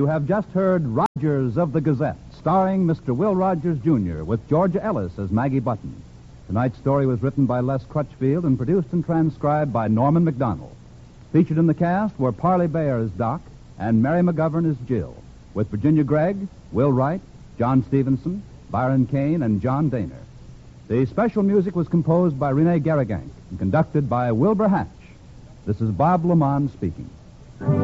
You have just heard Rogers of the Gazette, starring Mr. Will Rogers, Jr., with Georgia Ellis as Maggie Button. Tonight's story was written by Les Crutchfield and produced and transcribed by Norman McDonald. Featured in the cast were Parley Bayer as Doc and Mary McGovern as Jill, with Virginia Gregg, Will Wright, John Stevenson, Byron Kane, and John Daner. The special music was composed by Rene Garrigank and conducted by Wilbur Hatch. This is Bob Lamont speaking.